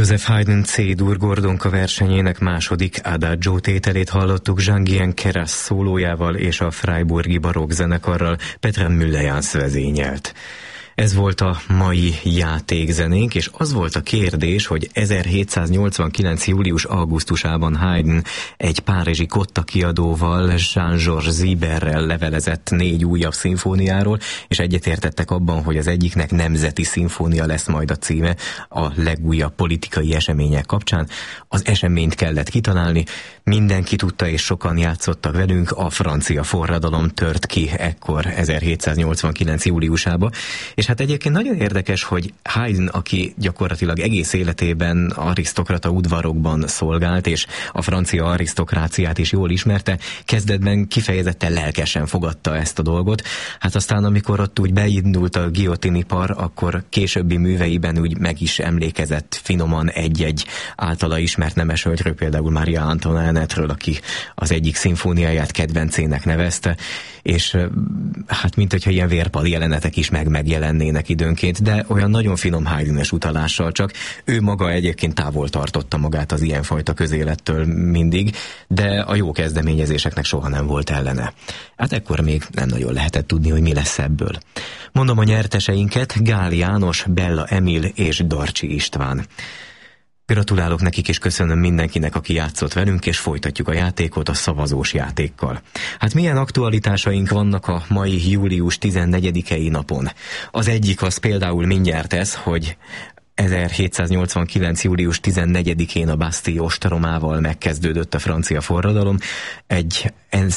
Joseph Haydn C-dur Gordonka versenyének második Adagio tételét hallottuk Jean-Guyen Keras szólójával és a Freiburgi barokk zenekarral Petra Müllejans vezényelt. Ez volt a mai játékzenénk, és az volt a kérdés, hogy 1789. július-augusztusában Haydn egy párizsi Kotta kiadóval, Jean-Georges Ziberrel levelezett 4 újabb szimfóniáról, és egyetértettek abban, hogy az egyiknek nemzeti szimfónia lesz majd a címe a legújabb politikai események kapcsán. Az eseményt kellett kitalálni, mindenki tudta, és sokan játszottak velünk, a francia forradalom tört ki ekkor 1789. júliusába, és hát egyébként nagyon érdekes, hogy Haydn, aki gyakorlatilag egész életében arisztokrata udvarokban szolgált, és a francia arisztokráciát is jól ismerte, kezdetben kifejezetten lelkesen fogadta ezt a dolgot. Hát aztán, amikor ott úgy beindult a guillotine-ipar, akkor későbbi műveiben úgy meg is emlékezett finoman egy-egy általa ismert nemeshölgyről, például Maria Antoinette-ről, aki az egyik szimfóniáját kedvencének nevezte, és hát mint hogyha ilyen vérpal jelenetek is megjelennének időnként, de olyan nagyon finom Haydn-es utalással, csak ő maga egyébként távol tartotta magát az ilyenfajta közélettől mindig, de a jó kezdeményezéseknek soha nem volt ellene. Hát ekkor még nem nagyon lehetett tudni, hogy mi lesz ebből. Mondom a nyerteseinket: Gál János, Bella Emil és Darcsi István. Gratulálok nekik, és köszönöm mindenkinek, aki játszott velünk, és folytatjuk a játékot a szavazós játékkal. Hát milyen aktualitásaink vannak a mai július 14-i napon? Az egyik az például mindjárt ez, hogy 1789. július 14-én a Bastille ostromával megkezdődött a francia forradalom. Egy